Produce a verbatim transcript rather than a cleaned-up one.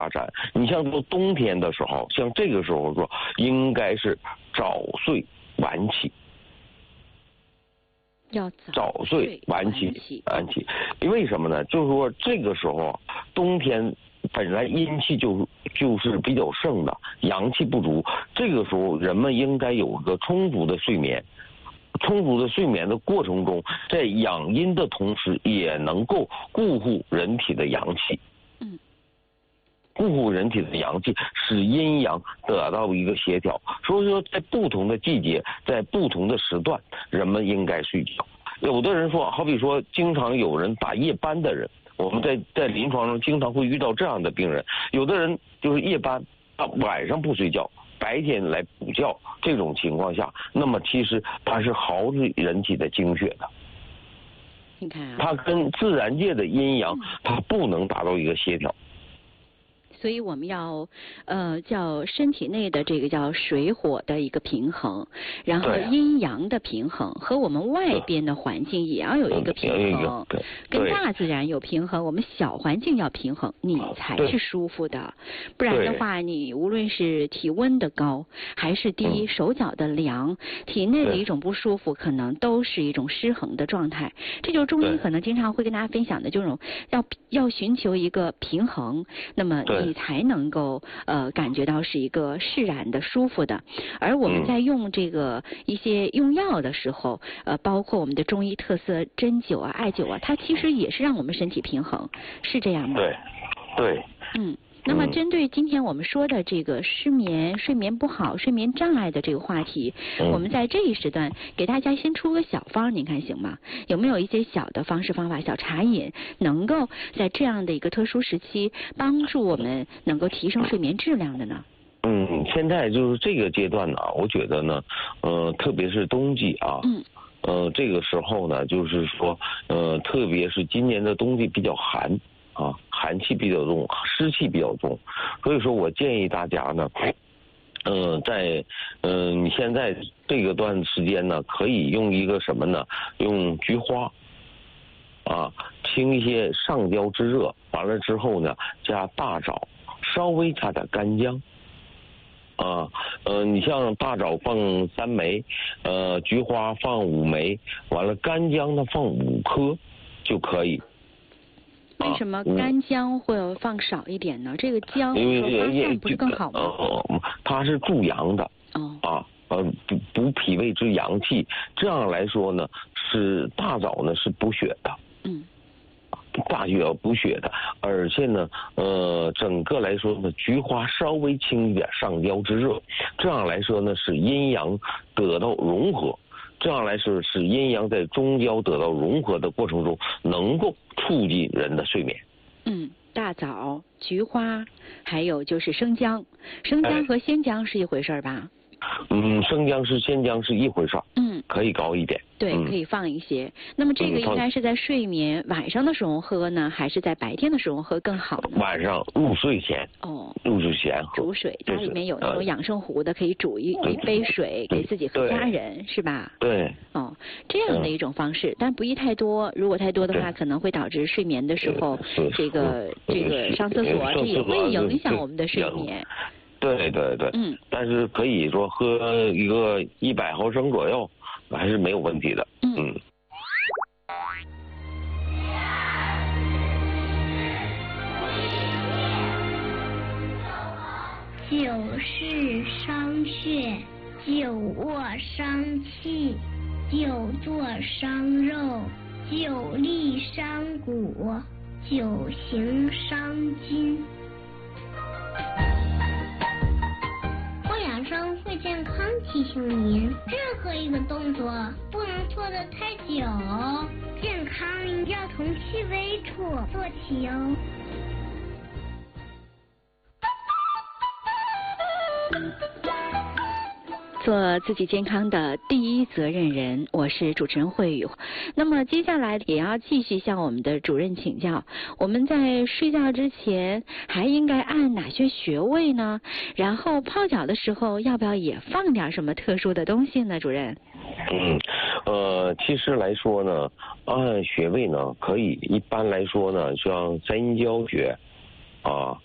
发展。你像说冬天的时候，像这个时候说，应该是早睡晚起。 要早睡晚起，晚起，为什么呢？就是说这个时候冬天本来阴气就就是比较盛的，阳气不足，这个时候人们应该有一个充足的睡眠。充足的睡眠的过程中，在养阴的同时，也能够固护人体的阳气。 嗯。 固护人体的阳气，使阴阳得到一个协调。所以说，在不同的季节，在不同的时段，人们应该睡觉。有的人说，好比说，经常有人打夜班的人，我们在在临床上经常会遇到这样的病人。有的人就是夜班，他晚上不睡觉，白天来补觉。这种情况下，那么其实它是耗费人体的精血的。 你看啊， 它跟自然界的阴阳，它不能达到一个协调。 所以我们要呃叫身体内的这个叫水火的一个平衡，然后阴阳的平衡和我们外边的环境也要有一个平衡，跟大自然有平衡，我们小环境要平衡，你才是舒服的。不然的话，你无论是体温的高还是低，手脚的凉，体内的一种不舒服，可能都是一种失衡的状态。这就是中医可能经常会跟大家分享的这种要要寻求一个平衡，那么你才能够呃感觉到是一个释然的舒服的。而我们在用这个一些用药的时候，呃，包括我们的中医特色针灸啊、艾灸啊，它其实也是让我们身体平衡，是这样吗？ 对，对， 嗯。那么针对今天我们说的这个失眠、睡眠不好、睡眠障碍的这个话题，我们在这一时段给大家先出个小方，您看行吗？有没有一些小的方式方法、小茶饮，能够在这样的一个特殊时期帮助我们能够提升睡眠质量的呢？ 嗯，现在就是这个阶段呢，我觉得呢，呃，特别是冬季啊， 嗯， 呃，这个时候呢，就是说，呃，特别是今年的冬季比较寒。啊，寒气比较重，湿气比较重，所以说我建议大家呢，呃，在呃你现在这个段时间呢，可以用一个什么呢？用菊花，啊，清一些上焦之热，完了之后呢，加大枣，稍微加点干姜。啊，呃，你像大枣放三枚，呃，菊花放五枚，完了干姜呢放五颗就可以。 为什么干姜会放少一点呢？这个姜说发散不是更好吗？ 呃，它是助阳的。 哦。 啊，呃，补补脾胃之阳气，这样来说呢，是大枣呢是补血的。 嗯。 大枣补血的，而且呢，呃，整个来说呢，菊花稍微轻一点上焦之热，这样来说呢，使阴阳得到融合。这样来说，使阴阳在中焦得到融合的过程中，能够促进人的睡眠。 嗯，大枣、菊花，还有就是生姜，生姜和鲜姜是一回事吧？ 嗯，生姜是鲜姜是一回事。 嗯， 可以高一点。 对，可以放一些。嗯、那么这个应该是在睡眠晚上的时候喝呢，还是在白天的时候喝更好呢？ 晚上入睡前。 哦。 入睡前喝。 煮水，家里面有那种养生壶的，可以煮一一杯水给自己和家人，是吧？ 对。 哦，这样的一种方式，但不宜太多。如果太多的话，可能会导致睡眠的时候，这个这个上厕所，这也会影响我们的睡眠。 对对对， 嗯， 但是可以说喝一个一百毫升左右，还是没有问题的。 嗯。 嗯久视伤血，久卧伤气，久坐伤肉，久立伤骨，久行伤筋。养生会健康提醒您，任何一个动作不能做得太久，健康要从细微处做起哟。 做自己健康的第一责任人，我是主持人慧宇。那么接下来也要继续向我们的主任请教，我们在睡觉之前还应该按哪些穴位呢？然后泡脚的时候要不要也放点什么特殊的东西呢？主任？ 嗯，呃，其实来说呢，按穴位呢，可以一般来说呢，像三阴交穴啊。